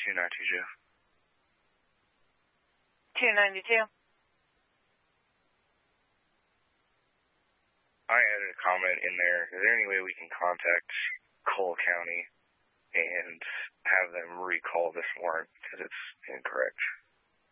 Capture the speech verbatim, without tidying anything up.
two ninety-two. two ninety-two. I added a comment in there. Is there any way we can contact Cole County and have them recall this warrant because it's incorrect?